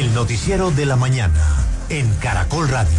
El noticiero de la mañana en Caracol Radio.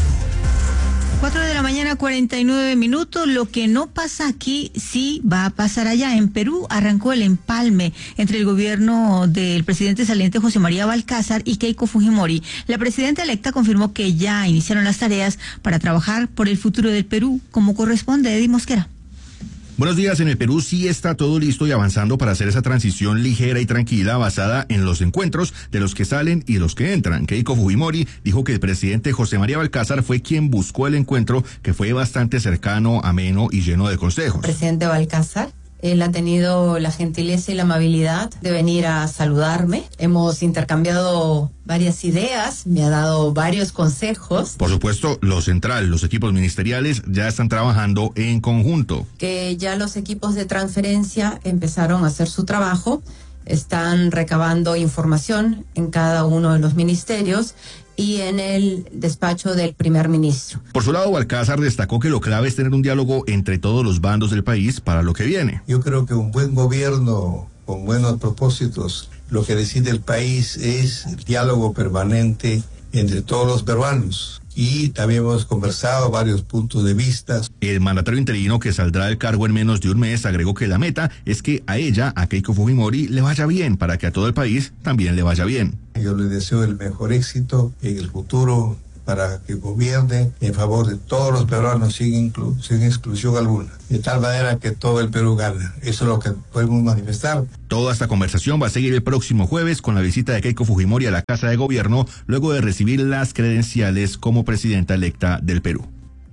4:49 a.m. Lo que no pasa aquí sí va a pasar allá. En Perú arrancó el empalme entre el gobierno del presidente saliente José María Balcázar y Keiko Fujimori. La presidenta electa confirmó que ya iniciaron las tareas para trabajar por el futuro del Perú, como corresponde. Eddie Mosquera. Buenos días. En el Perú sí está todo listo y avanzando para hacer esa transición ligera y tranquila basada en los encuentros de los que salen y los que entran. Keiko Fujimori dijo que el presidente José María Balcázar fue quien buscó el encuentro, que fue bastante cercano, ameno y lleno de consejos. Presidente Balcázar, él ha tenido la gentileza y la amabilidad de venir a saludarme. Hemos intercambiado varias ideas, me ha dado varios consejos. Por supuesto, lo central, los equipos ministeriales ya están trabajando en conjunto. Que ya los equipos de transferencia empezaron a hacer su trabajo, están recabando información en cada uno de los ministerios y en el despacho del primer ministro. Por su lado, Balcázar destacó que lo clave es tener un diálogo entre todos los bandos del país para lo que viene. Yo creo que un buen gobierno con buenos propósitos, lo que decide el país es el diálogo permanente entre todos los peruanos. Y también hemos conversado varios puntos de vista. El mandatario interino, que saldrá del cargo en menos de un mes, agregó que la meta es que a ella, a Keiko Fujimori, le vaya bien, para que a todo el país también le vaya bien. Yo le deseo el mejor éxito en el futuro para que gobierne en favor de todos los peruanos sin exclusión alguna, de tal manera que todo el Perú gane. Eso es lo que podemos manifestar. Toda esta conversación va a seguir el próximo jueves con la visita de Keiko Fujimori a la Casa de Gobierno, luego de recibir las credenciales como presidenta electa del Perú.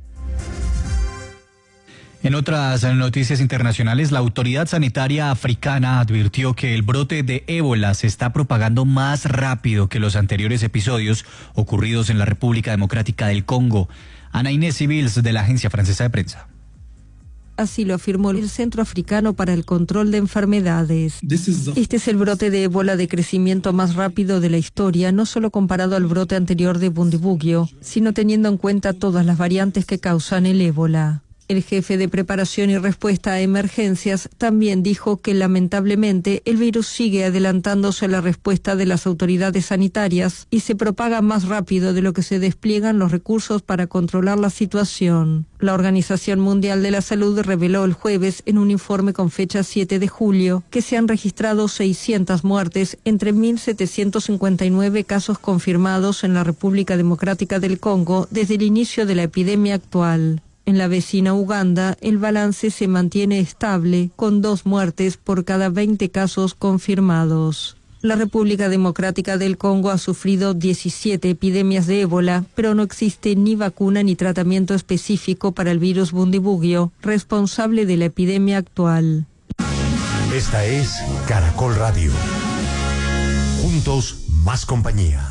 En otras noticias internacionales, la autoridad sanitaria africana advirtió que el brote de ébola se está propagando más rápido que los anteriores episodios ocurridos en la República Democrática del Congo. Ana Inés Civils, de la Agencia Francesa de Prensa. Así lo afirmó el Centro Africano para el Control de Enfermedades. Este es el brote de ébola de crecimiento más rápido de la historia, no solo comparado al brote anterior de Bundibugyo, sino teniendo en cuenta todas las variantes que causan el ébola. El jefe de preparación y respuesta a emergencias también dijo que lamentablemente el virus sigue adelantándose a la respuesta de las autoridades sanitarias y se propaga más rápido de lo que se despliegan los recursos para controlar la situación. La Organización Mundial de la Salud reveló el jueves en un informe con fecha 7 de julio que se han registrado 600 muertes entre 1.759 casos confirmados en la República Democrática del Congo desde el inicio de la epidemia actual. En la vecina Uganda, el balance se mantiene estable, con 2 muertes por cada 20 casos confirmados. La República Democrática del Congo ha sufrido 17 epidemias de ébola, pero no existe ni vacuna ni tratamiento específico para el virus Bundibugyo, responsable de la epidemia actual. Esta es Caracol Radio. Juntos, más compañía.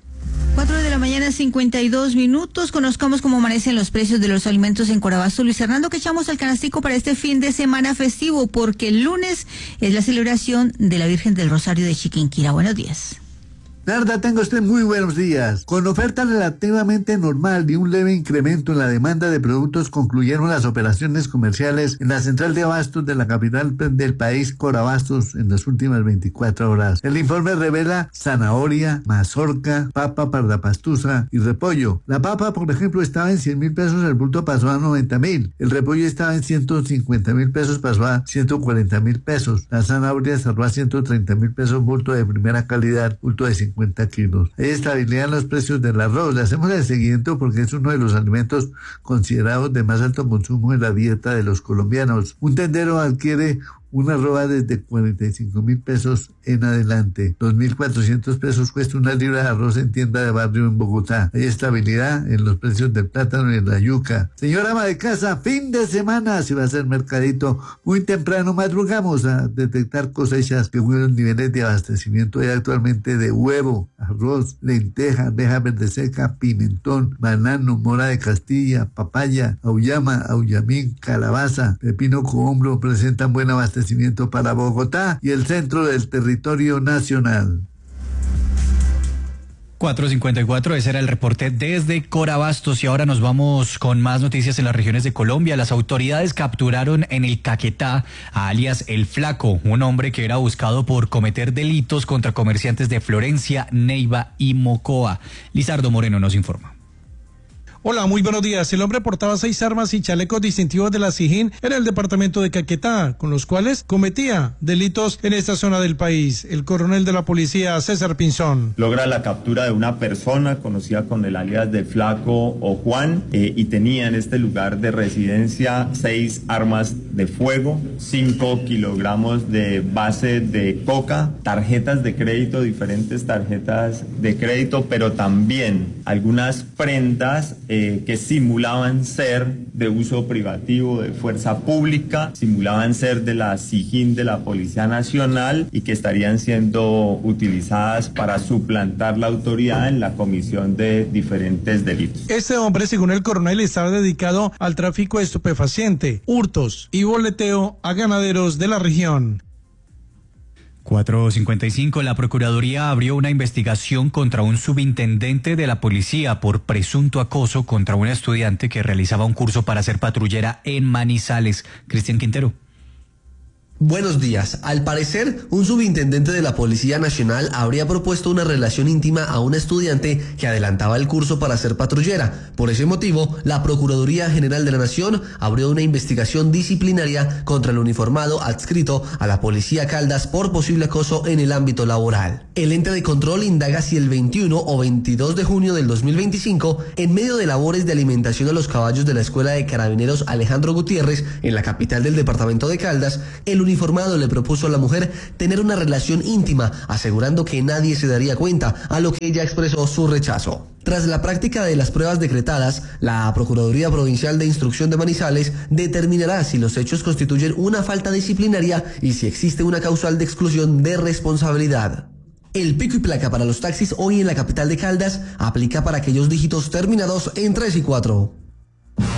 4:52 a.m. Conozcamos cómo amanecen los precios de los alimentos en Corabasto. Luis Hernando, que echamos al canastico para este fin de semana festivo, porque el lunes es la celebración de la Virgen del Rosario de Chiquinquirá. Buenos días. Narda, tenga usted muy buenos días. Con oferta relativamente normal y un leve incremento en la demanda de productos, concluyeron las operaciones comerciales en la central de abastos de la capital del país, Corabastos, en las últimas 24 horas. El informe revela zanahoria, mazorca, papa pardapastusa y repollo. La papa, por ejemplo, estaba en 100.000 pesos, el bulto pasó a 90.000. El repollo estaba en 150.000 pesos, pasó a 140.000 pesos. La zanahoria cerró a 130.000 pesos, bulto de primera calidad, bulto de 50 kilos. Hay estabilidad en los precios del arroz. Le hacemos el seguimiento porque es uno de los alimentos considerados de más alto consumo en la dieta de los colombianos. Un tendero adquiere una arroba desde 45.000 pesos en adelante. 2.400 pesos cuesta una libra de arroz en tienda de barrio en Bogotá. Hay estabilidad en los precios del plátano y en la yuca. Señora ama de casa, fin de semana, si va a hacer mercadito muy temprano, madrugamos a detectar cosechas que buenos niveles de abastecimiento hay actualmente de huevo, arroz, lenteja, arveja verde seca, pimentón, banano, mora de Castilla, papaya, auyama, auyamín, calabaza, pepino cohombro presentan buen abastecimiento para Bogotá y el centro del territorio nacional. 4:54, ese era el reporte desde Corabastos y ahora nos vamos con más noticias en las regiones de Colombia. Las autoridades capturaron en el Caquetá a alias El Flaco, un hombre que era buscado por cometer delitos contra comerciantes de Florencia, Neiva y Mocoa. Lizardo Moreno nos informa. Hola, muy buenos días. El hombre portaba 6 armas y chalecos distintivos de la SIJIN en el departamento de Caquetá, con los cuales cometía delitos en esta zona del país. El coronel de la policía, César Pinzón. Logra la captura de una persona conocida con el alias de Flaco o Juan y tenía en este lugar de residencia 6 armas de fuego, 5 kilogramos de base de coca, tarjetas de crédito, diferentes tarjetas de crédito, pero también algunas prendas que simulaban ser de uso privativo, de fuerza pública, simulaban ser de la SIJIN de la Policía Nacional y que estarían siendo utilizadas para suplantar la autoridad en la comisión de diferentes delitos. Este hombre, según el coronel, estaba dedicado al tráfico de estupefaciente, hurtos y boleteo a ganaderos de la región. 4:55, la Procuraduría abrió una investigación contra un subintendente de la policía por presunto acoso contra una estudiante que realizaba un curso para ser patrullera en Manizales. Cristian Quintero. Buenos días. Al parecer, un subintendente de la Policía Nacional habría propuesto una relación íntima a una estudiante que adelantaba el curso para ser patrullera. Por ese motivo, la Procuraduría General de la Nación abrió una investigación disciplinaria contra el uniformado adscrito a la Policía Caldas por posible acoso en el ámbito laboral. El ente de control indaga si el 21 o 22 de junio del 2025, en medio de labores de alimentación a los caballos de la Escuela de Carabineros Alejandro Gutiérrez, en la capital del departamento de Caldas, el uniformado le propuso a la mujer tener una relación íntima, asegurando que nadie se daría cuenta, a lo que ella expresó su rechazo. Tras la práctica de las pruebas decretadas, la Procuraduría Provincial de Instrucción de Manizales determinará si los hechos constituyen una falta disciplinaria y si existe una causal de exclusión de responsabilidad. El pico y placa para los taxis hoy en la capital de Caldas aplica para aquellos dígitos terminados en 3 y 4.